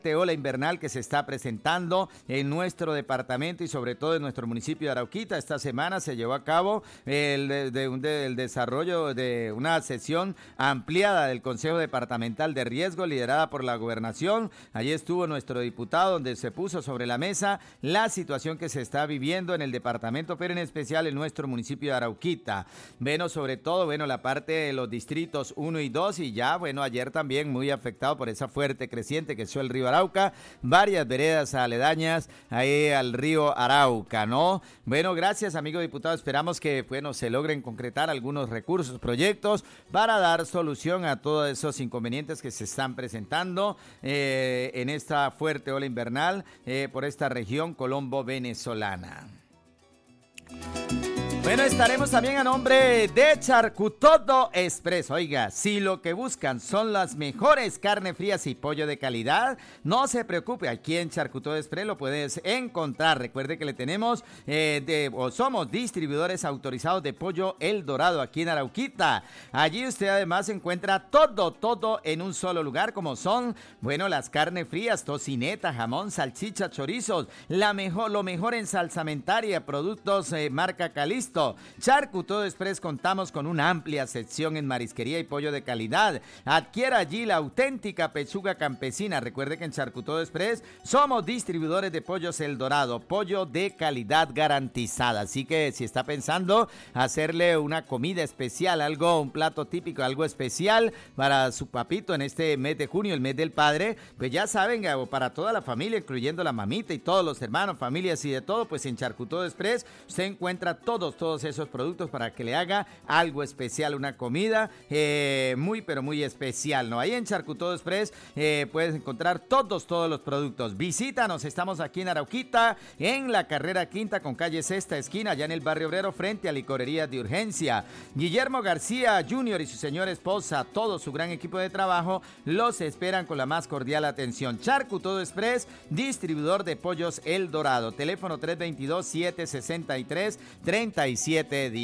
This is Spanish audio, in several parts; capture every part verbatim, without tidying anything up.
ola invernal que se está presentando en nuestro departamento y sobre todo en nuestro municipio de Arauquita. Esta semana se llevó a cabo el, de, de, de, el desarrollo de una sesión ampliada del Consejo Departamental de Riesgo liderada por la Gobernación. Allí estuvo nuestro diputado donde se puso sobre la mesa la situación que se está viviendo en el departamento, pero en especial en nuestro municipio de Arauquita. Bueno, sobre todo, bueno, la parte de los distritos uno y dos y ya, bueno, ayer también muy afectado por esa fuerte creciente que hizo el río Arauca, varias veredas aledañas ahí al río Arauca, ¿no? Bueno, gracias, amigo diputado. Esperamos que, bueno, se logren concretar algunos recursos, proyectos para dar solución a todos esos inconvenientes que se están presentando eh, en esta fuerte ola invernal eh, por esta región colombo-venezolana. Bueno, estaremos también a nombre de Charcutodo Express. Oiga, si lo que buscan son las mejores carnes frías y pollo de calidad, no se preocupe, aquí en Charcutodo Express lo puedes encontrar. Recuerde que le tenemos, eh, de, o somos distribuidores autorizados de pollo El Dorado aquí en Arauquita. Allí usted además encuentra todo, todo en un solo lugar, como son, bueno, las carnes frías, tocineta, jamón, salchicha, chorizos, la mejor, lo mejor en salsamentaria, productos eh, marca Calisto. Charcutodo Express contamos con una amplia sección en marisquería y pollo de calidad. Adquiera allí la auténtica pechuga campesina. Recuerde que en Charcutodo Express somos distribuidores de pollos El Dorado, pollo de calidad garantizada. Así que si está pensando hacerle una comida especial, algo, un plato típico, algo especial para su papito en este mes de junio, el mes del padre, pues ya saben, para toda la familia, incluyendo la mamita y todos los hermanos, familias y de todo, pues en Charcutodo Express se encuentra todos todos esos productos para que le haga algo especial, una comida eh, muy pero muy especial, ¿no? Ahí en Charcutodo Express eh, puedes encontrar todos, todos los productos. Visítanos, estamos aquí en Arauquita, en la carrera quinta con calle Sexta Esquina, allá en el barrio obrero, frente a Licorería de Urgencia. Guillermo García junior y su señora esposa, todo su gran equipo de trabajo, los esperan con la más cordial atención. Charcutodo Express, distribuidor de pollos El Dorado. Teléfono tres dos dos, siete seis tres, tres siete uno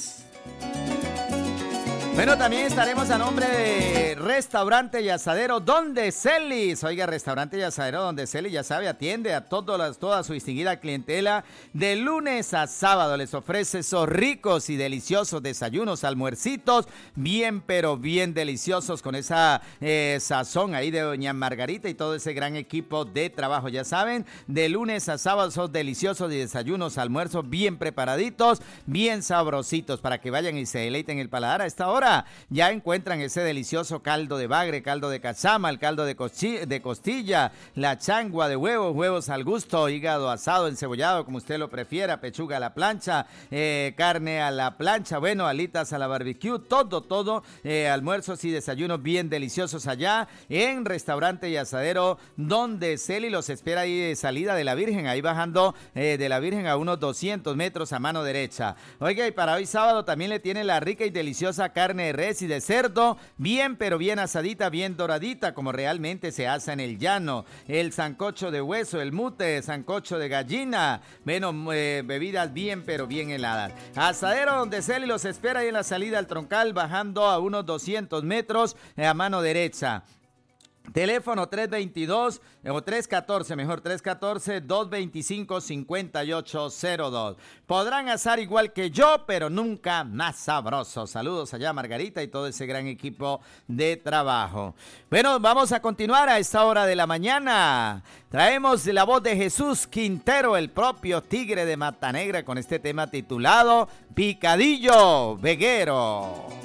cero. Bueno, también estaremos a nombre de Restaurante y Asadero Donde Celis. Oiga, Restaurante y Asadero Donde Celis, ya sabe, atiende a todas las, toda su distinguida clientela de lunes a sábado. Les ofrece esos ricos y deliciosos desayunos, almuercitos, bien pero bien deliciosos con esa eh, sazón ahí de doña Margarita y todo ese gran equipo de trabajo. Ya saben, de lunes a sábado esos deliciosos desayunos, almuerzos bien preparaditos, bien sabrositos para que vayan y se deleiten el paladar. A esta hora ya encuentran ese delicioso caldo de bagre, caldo de cachama, el caldo de, de costilla, la changua de huevos, huevos al gusto, hígado asado, encebollado, como usted lo prefiera, pechuga a la plancha, eh, carne a la plancha, bueno, alitas a la barbecue, todo, todo, eh, almuerzos y desayunos bien deliciosos allá en Restaurante y Asadero Donde Celi. Los espera ahí de salida de la Virgen, ahí bajando eh, de la Virgen a unos doscientos metros a mano derecha. Oiga, y para hoy sábado también le tiene la rica y deliciosa carne de res y de cerdo, bien pero bien asadita, bien doradita, como realmente se asa en el llano. El sancocho de hueso, el mute, sancocho de gallina, bueno, eh, bebidas bien pero bien heladas. Asadero Donde Celi los espera ahí en la salida al Troncal, bajando a unos doscientos metros a mano derecha. Teléfono tres dos dos, o tres uno cuatro, mejor tres uno cuatro, dos dos cinco, cinco ocho cero dos. Podrán asar igual que yo, pero nunca más sabroso. Saludos allá Margarita y todo ese gran equipo de trabajo. Bueno, vamos a continuar a esta hora de la mañana. Traemos la voz de Jesús Quintero, el propio tigre de Mata Negra, con este tema titulado Picadillo Veguero.